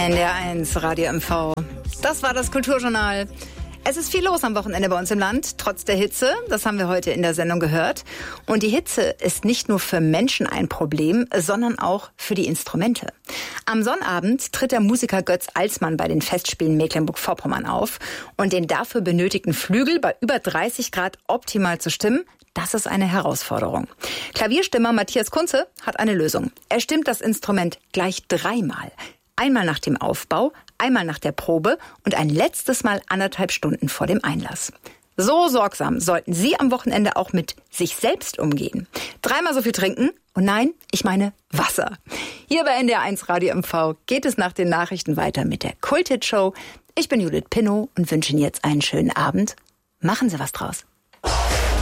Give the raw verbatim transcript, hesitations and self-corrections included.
N D R eins Radio M V. Das war das Kulturjournal. Es ist viel los am Wochenende bei uns im Land, trotz der Hitze. Das haben wir heute in der Sendung gehört. Und die Hitze ist nicht nur für Menschen ein Problem, sondern auch für die Instrumente. Am Sonnabend tritt der Musiker Götz Alsmann bei den Festspielen Mecklenburg-Vorpommern auf. Und den dafür benötigten Flügel bei über dreißig Grad optimal zu stimmen, das ist eine Herausforderung. Klavierstimmer Matthias Kunze hat eine Lösung. Er stimmt das Instrument gleich dreimal. Einmal nach dem Aufbau, einmal nach der Probe und ein letztes Mal anderthalb Stunden vor dem Einlass. So sorgsam sollten Sie am Wochenende auch mit sich selbst umgehen. Dreimal so viel trinken und nein, ich meine Wasser. Hier bei N D R eins Radio M V geht es nach den Nachrichten weiter mit der Kult-Hit-Show. Ich bin Judith Pinnow und wünsche Ihnen jetzt einen schönen Abend. Machen Sie was draus.